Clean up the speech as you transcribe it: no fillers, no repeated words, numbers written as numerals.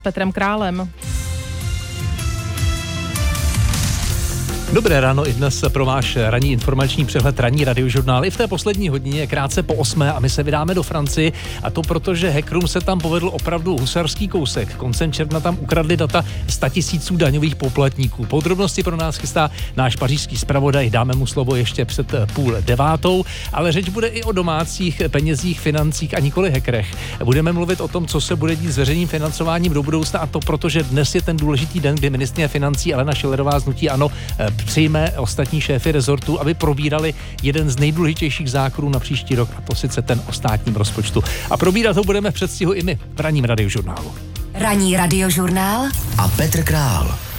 Petrem Králem. Dobré ráno i dnes pro váš ranní informační přehled ranní radiožurnál. I v té poslední hodině krátce po 8 a my se vydáme do Francii, a to proto, že hackerům se tam povedl opravdu husarský kousek. Koncem června tam ukradli data 100 000 daňových poplatníků. Podrobnosti pro nás chystá náš pařížský zpravodaj, dáme mu slovo ještě před 8:30, ale řeč bude i o domácích penězích, financích a nikoli hackerech. Budeme mluvit o tom, co se bude dít s veřejným financováním do budoucna, a to proto, že dnes je ten důležitý den, kdy ministryně financí Alena Schillerová z hnutí ANO přijme ostatní šéfy rezortu, aby probírali jeden z nejdůležitějších zákonů na příští rok, a to sice ten o státním rozpočtu. A probírat ho budeme v předstihu i my v ranním radiožurnálu. Ranní radiožurnál a Petr Král.